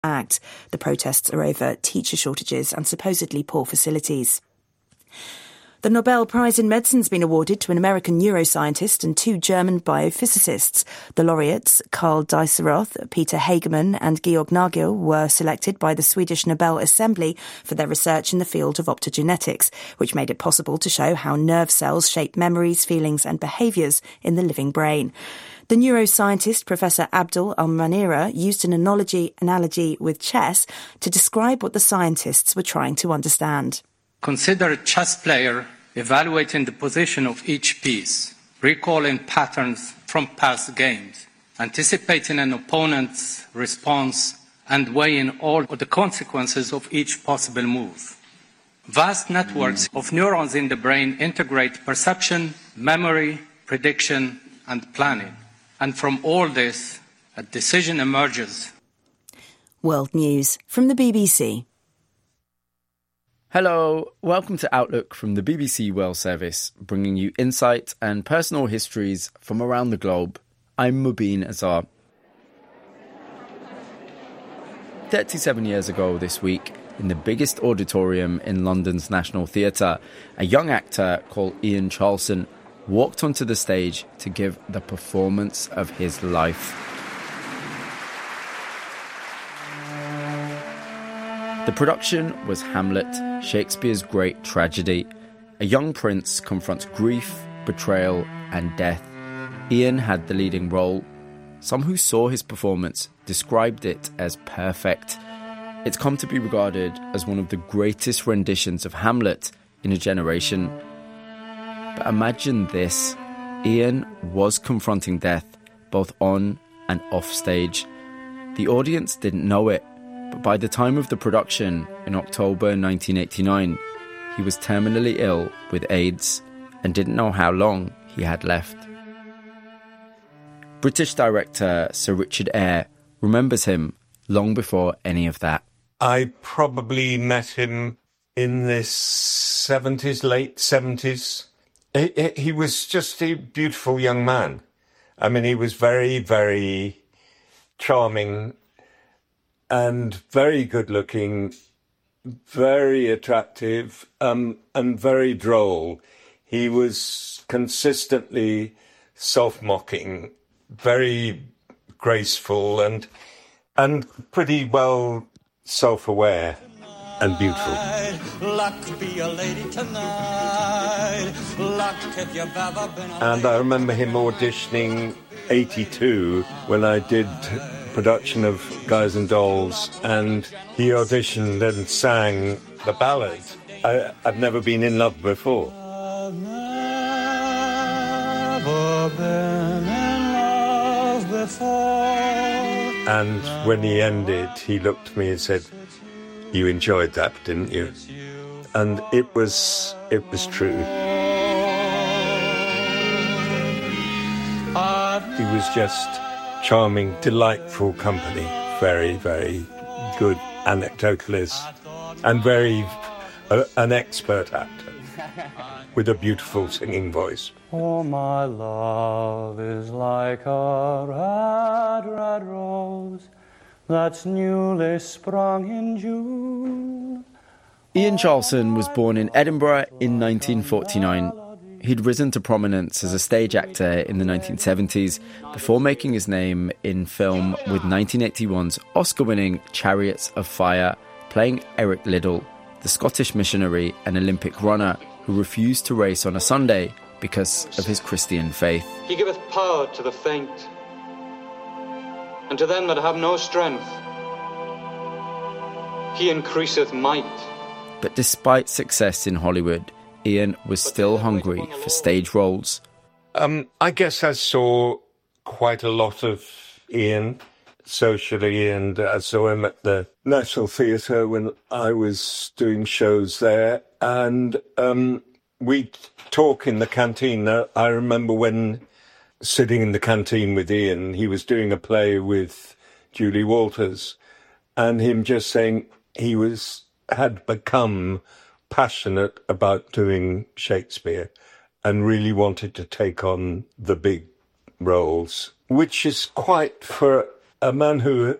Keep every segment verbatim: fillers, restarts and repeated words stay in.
act. The protests are over teacher shortages and supposedly poor facilities. The Nobel Prize in Medicine has been awarded to an American neuroscientist and two German biophysicists. The laureates, Karl Dieseroth, Peter Hagemann and Georg Nagel, were selected by the Swedish Nobel Assembly for their research in the field of optogenetics, which made it possible to show how nerve cells shape memories, feelings and behaviours in the living brain. The neuroscientist, Professor Abdul Al-Manira, used an analogy, analogy with chess to describe what the scientists were trying to understand. Consider a chess player evaluating the position of each piece, recalling patterns from past games, anticipating an opponent's response, and weighing all of the consequences of each possible move. Vast networks of neurons in the brain integrate perception, memory, prediction, and planning. And from all this, a decision emerges. World News from the B B C. Hello, welcome to Outlook from the B B C World Service, bringing you insight and personal histories from around the globe. I'm Mubin Azar. thirty-seven years ago this week, in the biggest auditorium in London's National Theatre, a young actor called Ian Charleson walked onto the stage to give the performance of his life. The production was Hamlet, Shakespeare's great tragedy. A young prince confronts grief, betrayal, and death. Ian had the leading role. Some who saw his performance described it as perfect. It's come to be regarded as one of the greatest renditions of Hamlet in a generation. But imagine this. Ian was confronting death, both on and off stage. The audience didn't know it, but by the time of the production in October nineteen eighty-nine, he was terminally ill with AIDS and didn't know how long he had left. British director Sir Richard Eyre remembers him long before any of that. I probably met him in the seventies, late seventies. He, he was just a beautiful young man. I mean, he was very, very charming and very good-looking, very attractive, um, and very droll. He was consistently self-mocking, very graceful, and and pretty well self-aware and beautiful. Luck be a lady tonight. Luck if you've ever been a and I remember him auditioning eighty-two when I did production of Guys and Dolls, and he auditioned and sang the ballad, I, I've Never Been in Love Before. I've never been in love before. And when he ended, he looked at me and said, "You enjoyed that, didn't you?" And it was, it was true. He was just charming, delightful company, very, very good anecdotalist, and very uh, an expert actor with a beautiful singing voice. Oh, my love is like a red, red rose that's newly sprung in June. Ian Charleson was born in Edinburgh in nineteen forty-nine. He'd risen to prominence as a stage actor in the nineteen seventies before making his name in film with nineteen eighty-one's Oscar-winning Chariots of Fire, playing Eric Liddell, the Scottish missionary and Olympic runner who refused to race on a Sunday because of his Christian faith. He giveth power to the faint, and to them that have no strength, he increaseth might. But despite success in Hollywood, Ian was still hungry for stage roles. Um, I guess I saw quite a lot of Ian socially, and I saw him at the National Theatre when I was doing shows there. And um, we'd talk in the canteen. I remember when sitting in the canteen with Ian, he was doing a play with Julie Walters, and him just saying he was had become passionate about doing Shakespeare and really wanted to take on the big roles, which is quite, for a man who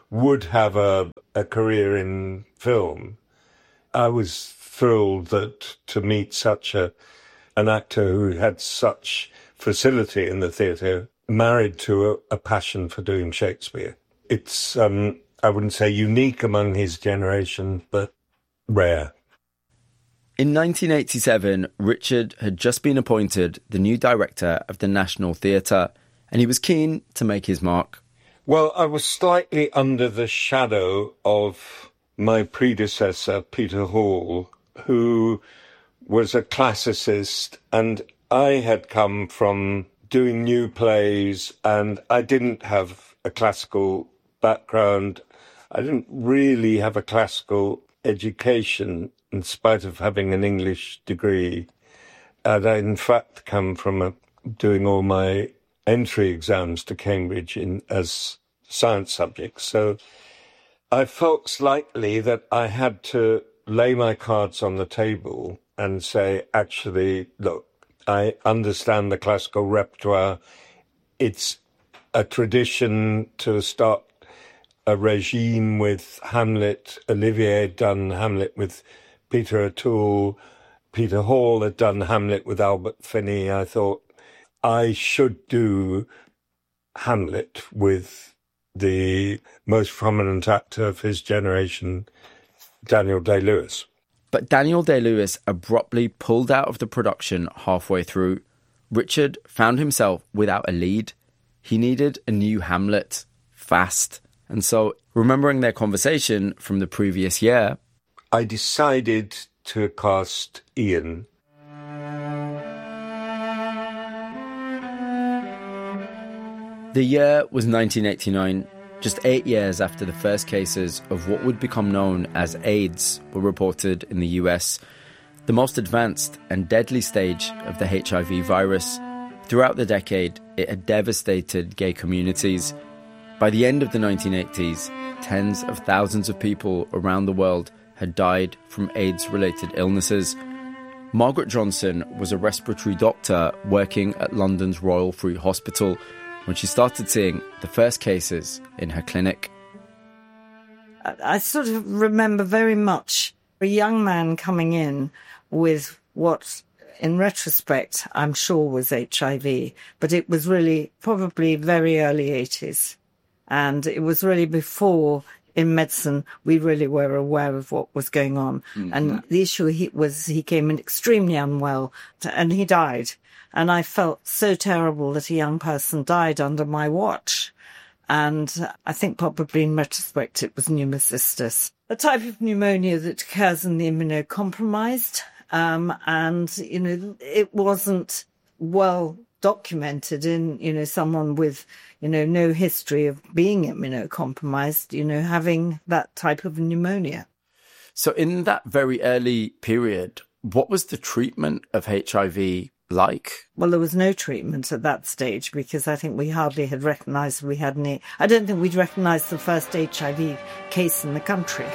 would have a, a career in film. I was thrilled that to meet such a an actor who had such facility in the theatre, married to a, a passion for doing Shakespeare. It's, um, I wouldn't say unique among his generation, but rare. In nineteen eighty-seven, Richard had just been appointed the new director of the National Theatre, and he was keen to make his mark. Well, I was slightly under the shadow of my predecessor, Peter Hall, who was a classicist, and I had come from doing new plays, and I didn't have a classical background. I didn't really have a classical education, in spite of having an English degree. And I, in fact, come from a, doing all my entry exams to Cambridge in as science subjects. So I felt slightly that I had to lay my cards on the table and say, actually, look, I understand the classical repertoire. It's a tradition to start a regime with Hamlet. Olivier had done Hamlet with Peter O'Toole. Peter Hall had done Hamlet with Albert Finney. I thought I should do Hamlet with the most prominent actor of his generation, Daniel Day-Lewis. But Daniel Day-Lewis abruptly pulled out of the production halfway through. Richard found himself without a lead. He needed a new Hamlet, fast. And so, remembering their conversation from the previous year, I decided to cast Ian. The year was nineteen eighty-nine, just eight years after the first cases of what would become known as AIDS were reported in the U S, the most advanced and deadly stage of the H I V virus. Throughout the decade, it had devastated gay communities. By the end of the nineteen eighties, tens of thousands of people around the world had died from AIDS-related illnesses. Margaret Johnson was a respiratory doctor working at London's Royal Free Hospital when she started seeing the first cases in her clinic. I sort of remember very much a young man coming in with what, in retrospect, I'm sure was H I V, but it was really probably very early eighties. And it was really before, in medicine, we really were aware of what was going on. Mm-hmm. And the issue he, was he came in extremely unwell and he died. And I felt so terrible that a young person died under my watch. And I think probably in retrospect it was pneumocystis, a type of pneumonia that occurs in the immunocompromised. Um, and, you know, it wasn't well documented in, you know, someone with, you know, no history of being immunocompromised, you know, having that type of pneumonia. So in that very early period, what was the treatment of H I V like? Well, there was no treatment at that stage because I think we hardly had recognised we had any. I don't think we'd recognised the first H I V case in the country.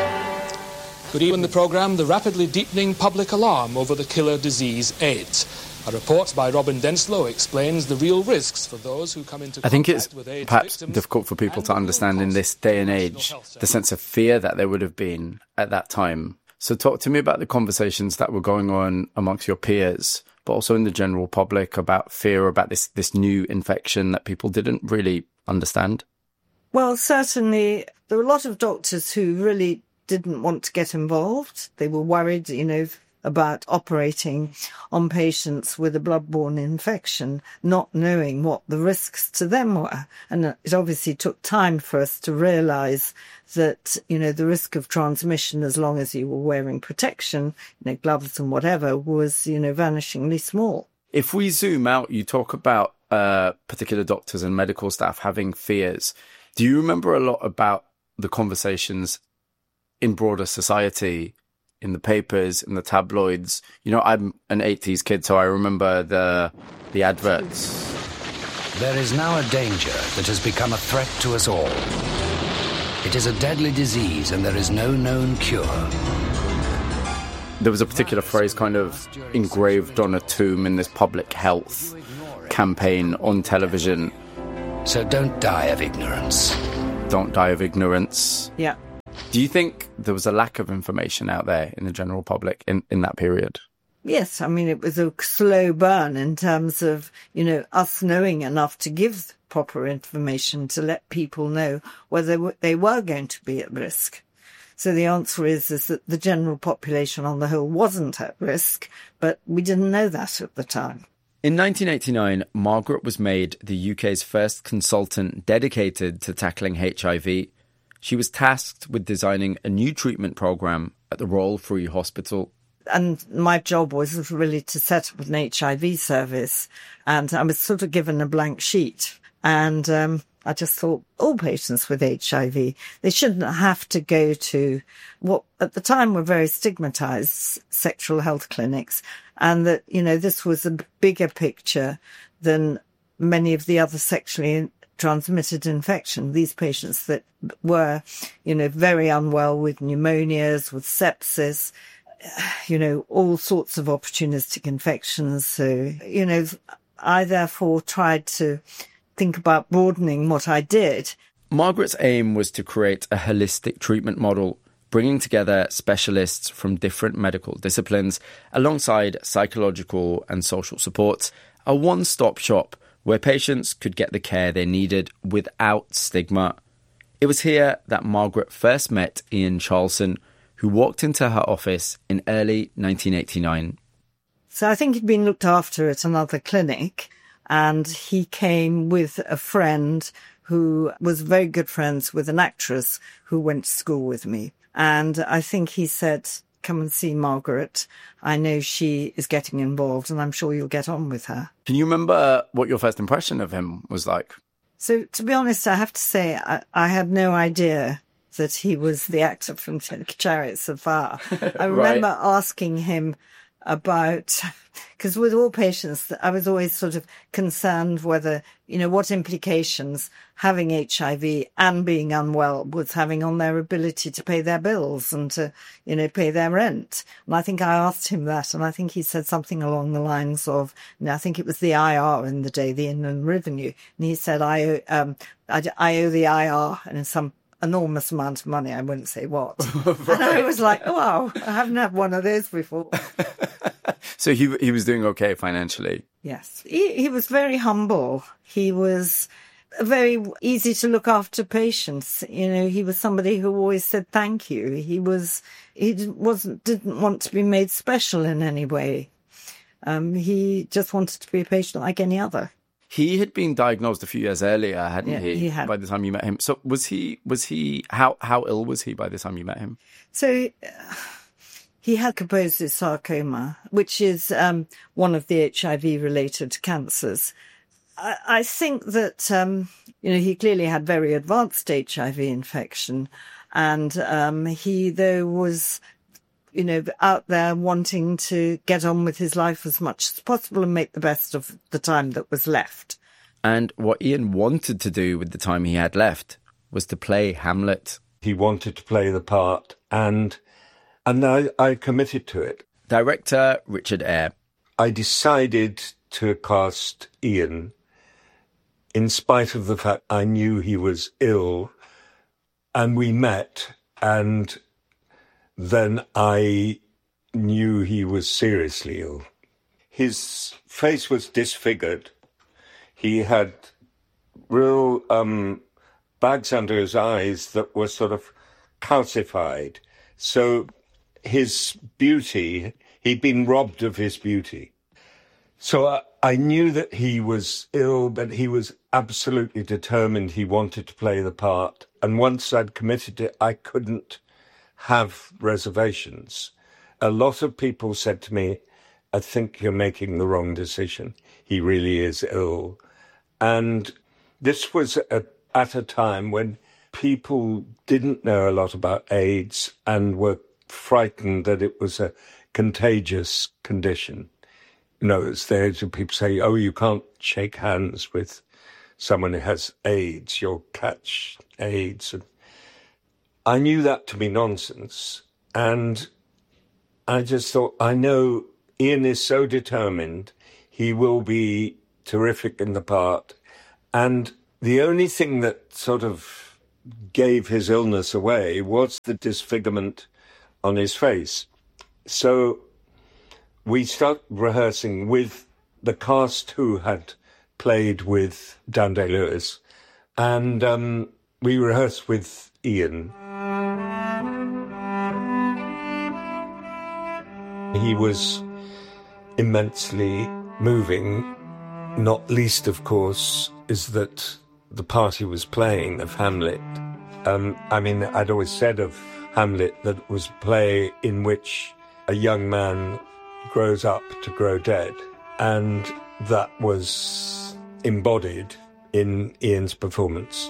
Good evening. In the programme, the rapidly deepening public alarm over the killer disease AIDS. A report by Robin Denslow explains the real risks for those who come into contact I think it's with AIDS perhaps victims difficult for people to understand in this day and age the sense of fear that there would have been at that time. So talk to me about the conversations that were going on amongst your peers, but also in the general public about fear about this, this new infection that people didn't really understand. Well, certainly there were a lot of doctors who really didn't want to get involved. They were worried, you know, about operating on patients with a bloodborne infection, not knowing what the risks to them were. And it obviously took time for us to realise that, you know, the risk of transmission, as long as you were wearing protection, you know, gloves and whatever, was, you know, vanishingly small. If we zoom out, you talk about uh, particular doctors and medical staff having fears. Do you remember a lot about the conversations in broader society, in the papers, in the tabloids? You know, I'm an eighties kid, so I remember the the adverts. There is now a danger that has become a threat to us all. It is a deadly disease and there is no known cure. There was a particular phrase kind of engraved on a tomb in this public health campaign on television. So don't die of ignorance. don't die of ignorance. Yeah. Do you think there was a lack of information out there in the general public in, in that period? Yes, I mean, it was a slow burn in terms of, you know, us knowing enough to give proper information to let people know whether they were going to be at risk. So the answer is, is that the general population on the whole wasn't at risk, but we didn't know that at the time. In nineteen eighty-nine, Margaret was made the U K's first consultant dedicated to tackling H I V. She was tasked with designing a new treatment programme at the Royal Free Hospital. And my job was really to set up an H I V service. And I was sort of given a blank sheet. And um, I just thought all patients with H I V, they shouldn't have to go to what at the time were very stigmatised sexual health clinics. And that, you know, this was a bigger picture than many of the other sexually transmitted infection. These patients that were, you know, very unwell with pneumonias, with sepsis, you know, all sorts of opportunistic infections. So, you know, I therefore tried to think about broadening what I did. Margaret's aim was to create a holistic treatment model, bringing together specialists from different medical disciplines alongside psychological and social supports, a one-stop shop where patients could get the care they needed without stigma. It was here that Margaret first met Ian Charleson, who walked into her office in early nineteen eighty-nine. So I think he'd been looked after at another clinic, and he came with a friend who was very good friends with an actress who went to school with me. And I think he said, come and see Margaret. I know she is getting involved and I'm sure you'll get on with her. Can you remember what your first impression of him was like? So to be honest, I have to say I, I had no idea that he was the actor from Chariots of Fire. I remember right. asking him about, because with all patients, I was always sort of concerned whether, you know, what implications having H I V and being unwell was having on their ability to pay their bills and to, you know, pay their rent. And I think I asked him that, and I think he said something along the lines of, you know, I think it was the I R in the day, the Inland Revenue, and he said, I, um, I, I owe the I R and some enormous amount of money, I wouldn't say what. Right. And I was like, oh, wow, I haven't had one of those before. So he he was doing okay financially? Yes. He, he was very humble. He was very easy to look after patients. You know, he was somebody who always said thank you. He was, he wasn't, didn't want to be made special in any way. Um, he just wanted to be a patient like any other. He had been diagnosed a few years earlier, hadn't yeah, he? He had. By the time you met him. So was he, was he, how, how ill was he by the time you met him? So uh, he had Kaposi's sarcoma, which is um, one of the H I V-related cancers. I, I think that, um, you know, he clearly had very advanced H I V infection. And um, he, though, was, you know, out there wanting to get on with his life as much as possible and make the best of the time that was left. And what Ian wanted to do with the time he had left was to play Hamlet. He wanted to play the part, and and I, I committed to it. Director Richard Eyre. I decided to cast Ian in spite of the fact I knew he was ill, and we met, and then I knew he was seriously ill. His face was disfigured. He had real um, bags under his eyes that were sort of calcified. So his beauty, he'd been robbed of his beauty. So I, I knew that he was ill, but he was absolutely determined he wanted to play the part. And once I'd committed to it, I couldn't have reservations. A lot of people said to me, I think you're making the wrong decision. He really is ill. And this was a, at a time when people didn't know a lot about AIDS and were frightened that it was a contagious condition. You know, it's there to people say, oh, you can't shake hands with someone who has AIDS, you'll catch AIDS. And I knew that to be nonsense. And I just thought, I know Ian is so determined, he will be terrific in the part. And the only thing that sort of gave his illness away was the disfigurement on his face. So we started rehearsing with the cast who had played with Dan Day-Lewis, and um, we rehearsed with Ian. He was immensely moving, not least, of course, is that the part he was playing of Hamlet. Um, I mean, I'd always said of Hamlet that it was a play in which a young man grows up to grow dead, and that was embodied in Ian's performance.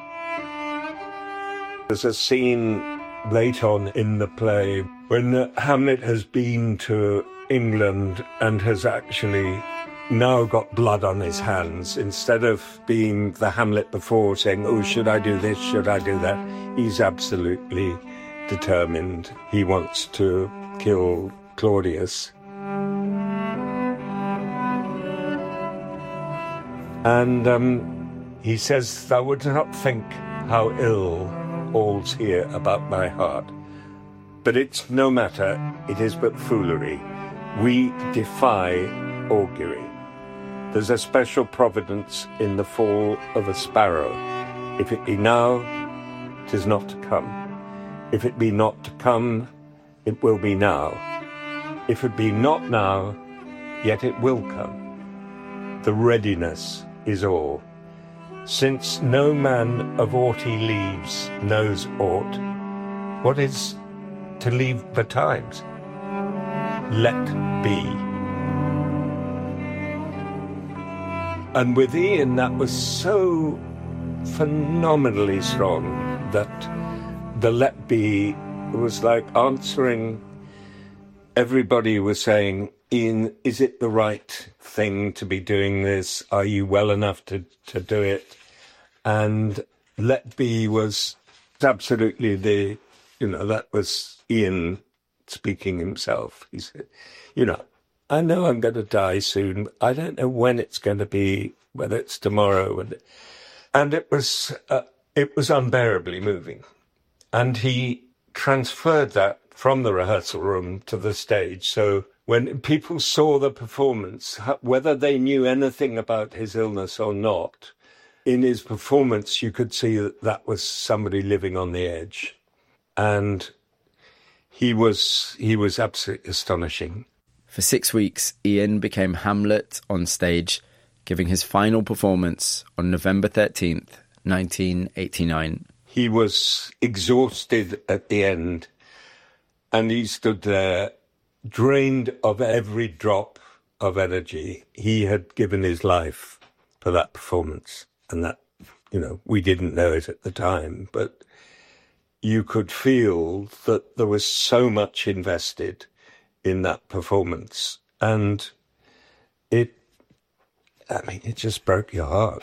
There's a scene late on in the play when Hamlet has been to England and has actually now got blood on his hands. Instead of being the Hamlet before saying, oh, should I do this, should I do that? He's absolutely determined. He wants to kill Claudius. And um, he says, thou wouldst not think how ill all's here about my heart. But it's no matter, it is but foolery. We defy augury. There's a special providence in the fall of a sparrow. If it be now, 'tis not to come. If it be not to come, it will be now. If it be not now, yet it will come. The readiness is all. Since no man of aught he leaves knows aught, what is to leave betimes? Let be. And with Ian, that was so phenomenally strong that the let be was like answering. Everybody was saying, Ian, is it the right thing to be doing this? Are you well enough to, to do it? And let be was absolutely the, you know, that was Ian speaking himself. He said, you know, I know I'm going to die soon. I don't know when it's going to be, whether it's tomorrow. And, and it was uh, it was unbearably moving. And he transferred that from the rehearsal room to the stage. So when people saw the performance, whether they knew anything about his illness or not, in his performance, you could see that that was somebody living on the edge. And he was he was absolutely astonishing. For six weeks, Ian became Hamlet on stage, giving his final performance on November thirteenth, nineteen eighty-nine. He was exhausted at the end, and he stood there, drained of every drop of energy. He had given his life for that performance, and that, you know, we didn't know it at the time, but you could feel that there was so much invested in that performance, and it, I mean, it just broke your heart.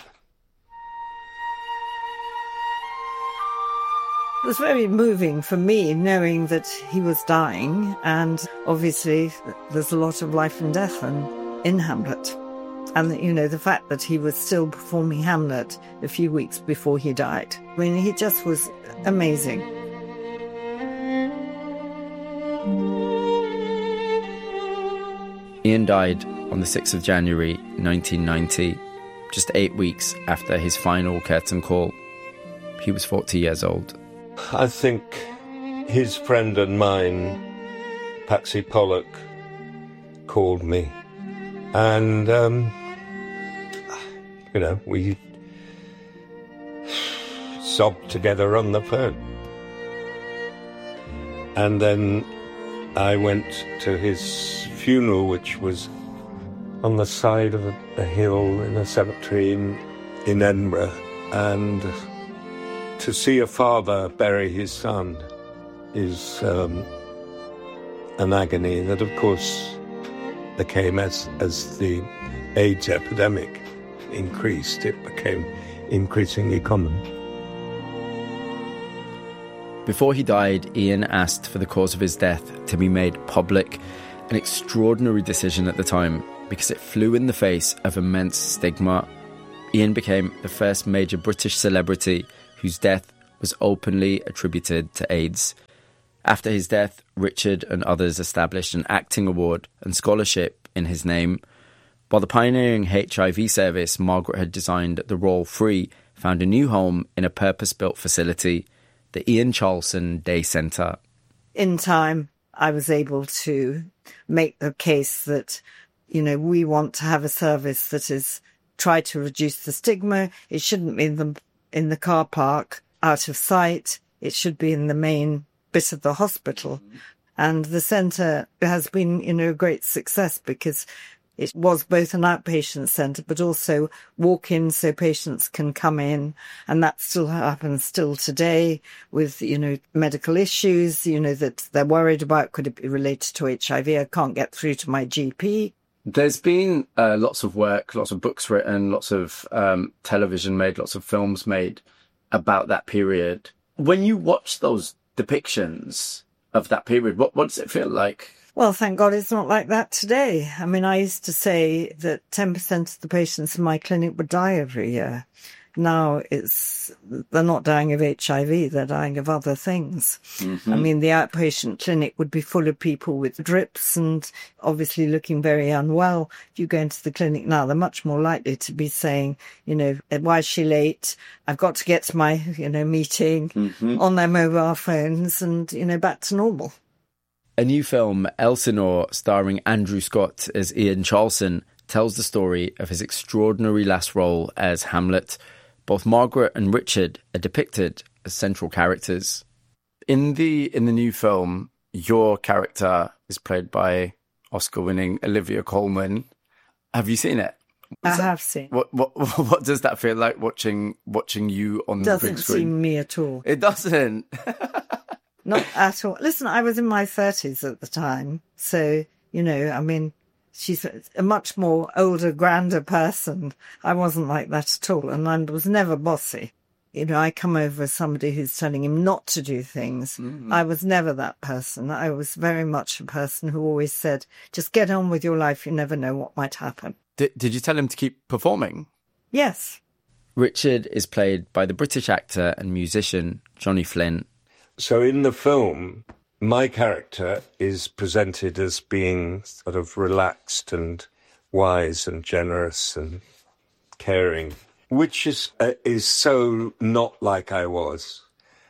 It was very moving for me, knowing that he was dying, and obviously there's a lot of life and death in, in Hamlet. And, you know, the fact that he was still performing Hamlet a few weeks before he died. I mean, he just was amazing. Ian died on the sixth of January, nineteen ninety, just eight weeks after his final curtain call. He was forty years old. I think his friend and mine, Patsy Pollock, called me. And, um, you know, we sobbed together on the phone. And then I went to his funeral, which was on the side of a, a hill in a cemetery in, in Edinburgh. And to see a father bury his son is um, an agony that, of course, became, as, as the AIDS epidemic increased, it became increasingly common. Before he died, Ian asked for the cause of his death to be made public, an extraordinary decision at the time because it flew in the face of immense stigma. Ian became the first major British celebrity whose death was openly attributed to AIDS. After his death, Richard and others established an acting award and scholarship in his name. While the pioneering H I V service Margaret had designed at the Royal Free found a new home in a purpose-built facility, the Ian Charleson Day Centre. In time, I was able to make the case that, you know, we want to have a service that is try to reduce the stigma. It shouldn't be in the, in the car park, out of sight. It should be in the main bit of the hospital. And the centre has been, you know, a great success because it was both an outpatient centre, but also walk-in so patients can come in. And that still happens still today with, you know, medical issues, you know, that they're worried about. Could it be related to H I V? I can't get through to my G P. There's been uh, lots of work, lots of books written, lots of um, television made, lots of films made about that period. When you watch those depictions of that period, what, what does it feel like? Well, thank God it's not like that today. I mean, I used to say that ten percent of the patients in my clinic would die every year. Now it's, they're not dying of H I V, they're dying of other things. Mm-hmm. I mean, the outpatient clinic would be full of people with drips and obviously looking very unwell. If you go into the clinic now, they're much more likely to be saying, you know, why is she late? I've got to get to my, you know, meeting, mm-hmm. on their mobile phones and, you know, back to normal. A new film, Elsinore, starring Andrew Scott as Ian Charleson, tells the story of his extraordinary last role as Hamlet. Both Margaret and Richard are depicted as central characters. In the in the new film, your character is played by Oscar-winning Olivia Colman. Have you seen it? I have seen. What what what does that feel like watching watching you on the big screen? Doesn't seem me at all. It doesn't. Not at all. Listen, I was in my thirties at the time, so you know, I mean. She's a much more older, grander person. I wasn't like that at all, and I was never bossy. You know, I come over as somebody who's telling him not to do things. Mm-hmm. I was never that person. I was very much a person who always said, just get on with your life. You never know what might happen. Did, did you tell him to keep performing? Yes. Richard is played by the British actor and musician Johnny Flynn. So in the film, my character is presented as being sort of relaxed and wise and generous and caring, which is uh, is so not like I was.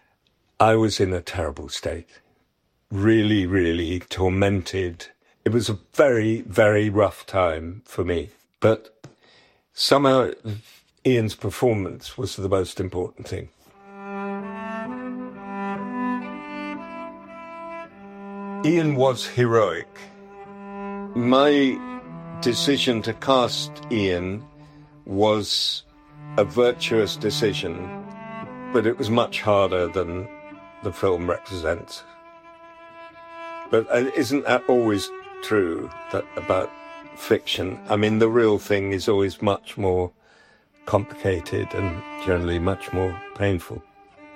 I was in a terrible state, really, really tormented. It was a very, very rough time for me. But somehow Ian's performance was the most important thing. Ian was heroic. My decision to cast Ian was a virtuous decision, but it was much harder than the film represents. But isn't that always true that about fiction? I mean, the real thing is always much more complicated and generally much more painful.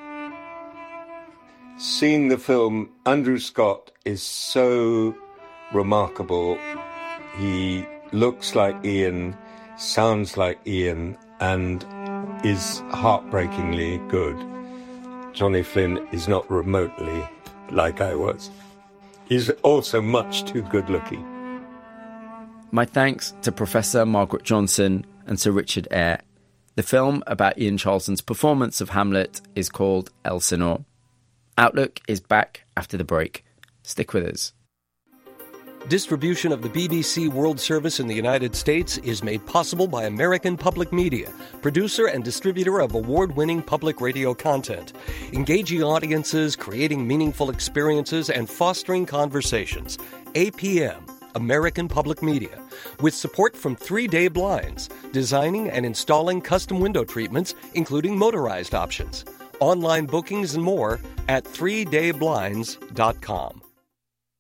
Seeing the film, Andrew Scott is so remarkable. He looks like Ian, sounds like Ian, and is heartbreakingly good. Johnny Flynn is not remotely like I was. He's also much too good-looking. My thanks to Professor Margaret Johnson and Sir Richard Eyre. The film about Ian Charleson's performance of Hamlet is called Elsinore. Outlook is back after the break. Stick with us. Distribution of the B B C World Service in the United States is made possible by American Public Media, producer and distributor of award-winning public radio content, engaging audiences, creating meaningful experiences, and fostering conversations. A P M, American Public Media, with support from Three Day Blinds, designing and installing custom window treatments, including motorized options. Online bookings and more at three day blinds dot com.